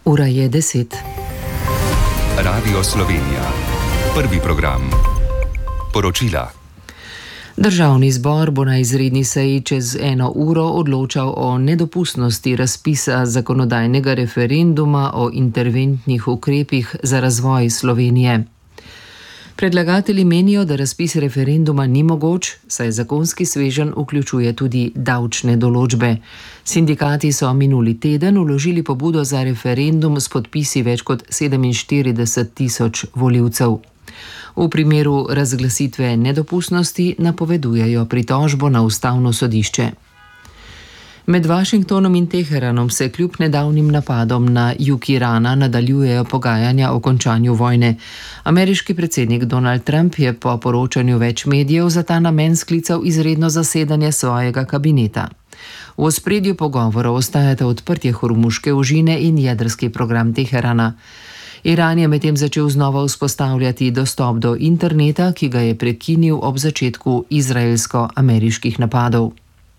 Ura je 10. Radio Slovenija. Prvi program. Poročila. Državni zbor bo na izredni seji čez 1 uro odločal o nedopustnosti razpisa zakonodajnega referenduma o interventnih ukrepih za razvoj Slovenije. Predlagatelji menijo, da razpis referenduma ni mogoč, saj zakonski sveženj vključuje tudi davčne določbe. Sindikati so minuli teden vložili pobudo za referendum s podpisi več kot 47.000 volivcev. V primeru razglasitve nedopustnosti napovedujejo pritožbo na Ustavno sodišče. Med Washingtonom in Teheranom se kljub nedavnim napadom na jug Irana nadaljujejo pogajanja o končanju vojne. Ameriški predsednik Donald Trump je po poročanju več medijev za ta namen sklical izredno zasedanje svojega kabineta. V ospredju pogovorov ostajata odprtje Hormuške ožine in jedrski program Teherana. Iran je medtem začel znova vzpostavljati dostop do interneta, ki ga je prekinil ob začetku izraelsko-ameriških napadov.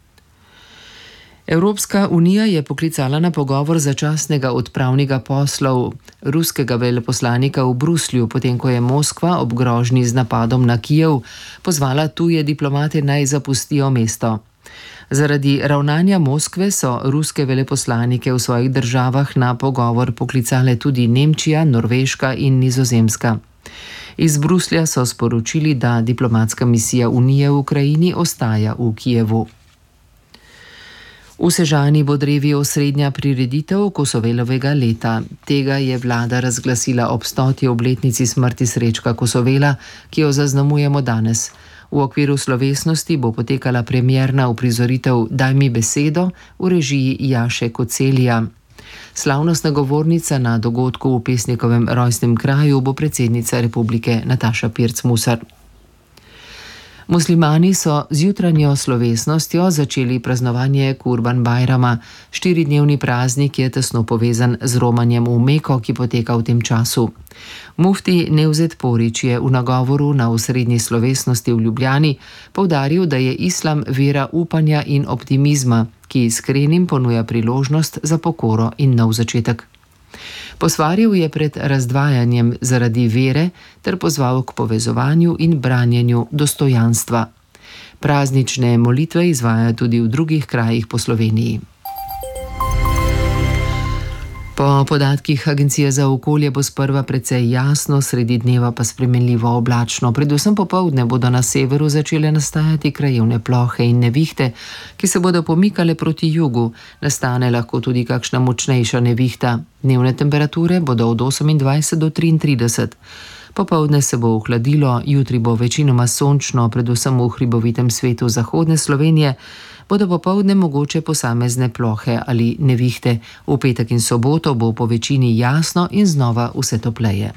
Evropska unija je poklicala na pogovor začasnega odpravnika poslov ruskega veleposlanika v Bruslju, potem ko je Moskva ob grožnji z napadom na Kijev pozvala tuje diplomate naj zapustijo mesto. Zaradi ravnanja Moskve so ruske veleposlanike v svojih državah na pogovor poklicale tudi Nemčija, Norveška in Nizozemska. Iz Bruslja so sporočili, da diplomatska misija Unije v Ukrajini ostaja v Kijevu. V Sežani bo drevi osrednja prireditev Kosovelovega leta. Tega je vlada razglasila ob 100. obletnici smrti Srečka Kosovela, ki jo zaznamujemo danes. V okviru slovesnosti bo potekala premierna uprizoritev Daj mi besedo v režiji Jaše Kocelija. Slavnostna govornica na dogodku v pesnikovem rojstnem kraju bo predsednica republike Nataša Pirc-Musar. Muslimani so z jutranjo slovesnostjo začeli praznovanje Kurban Bajrama. 4-dnevni praznik je tesno povezan z romanjem v Meko, ki poteka v tem času. Mufti Nevzet Porić je v nagovoru na osrednji slovesnosti v Ljubljani poudaril, da je islam vera upanja in optimizma, ki iskrenim ponuja priložnost za pokoro in nov začetek. Posvaril je pred razdvajanjem zaradi vere ter pozval k povezovanju in branjenju dostojanstva. Praznične molitve izvajajo tudi v drugih krajih po Sloveniji. Po podatkih Agencije za okolje bo sprva precej jasno, sredi dneva pa spremenljivo oblačno. Predvsem popoldne bodo na severu začele nastajati krajevne plohe in nevihte, ki se bodo pomikale proti jugu. Nastane lahko tudi kakšna močnejša nevihta. Dnevne temperature bodo od 28 do 33. Popoldne se bo ohladilo, jutri bo večinoma sončno, predvsem v hribovitem svetu zahodne Slovenije, bodo popoldne mogoče posamezne plohe ali nevihte. V petek in soboto bo po večini jasno in znova vse topleje.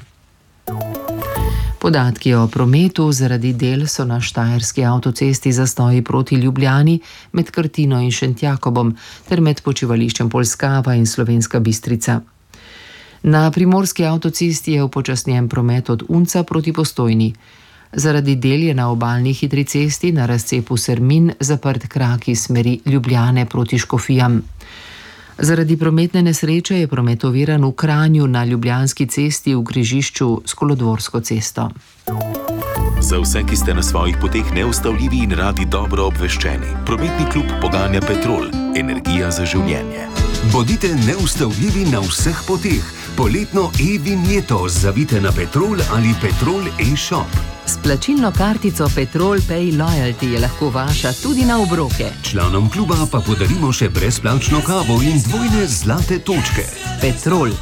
Podatki o prometu: zaradi del so na štajerski avtocesti zastoji proti Ljubljani med Krtino in Šentjakobom ter med počivališčem Poljskava in Slovenska Bistrica. Na primorski avtocesti je upočasnjen promet od Unca proti Postojni. Zaradi del je na obalni hitri cesti na razcepu Sermin zaprt krak iz smeri Ljubljane proti Škofijam. Zaradi prometne nesreče je promet oviran v Kranju na Ljubljanski cesti v križišču s Kolodvorsko cesto. Za vse, ki ste na svojih poteh neustavljivi in radi dobro obveščeni, prometni klub poganja Petrol, energija za življenje. Bodite neustavljivi na vseh poteh. Poletno e-vinjeto zavite na Petrol ali Petrol e-shop. S plačilno kartico Petrol Pay Loyalty je lahko vaša tudi na obroke. Članom kluba pa podarimo še brezplačno kavo in 2 zlate točke. Petrol.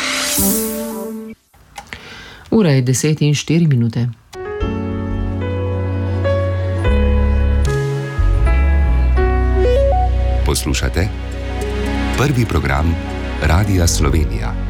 Ura je 10:04. Poslušate prvi program Radia Slovenija.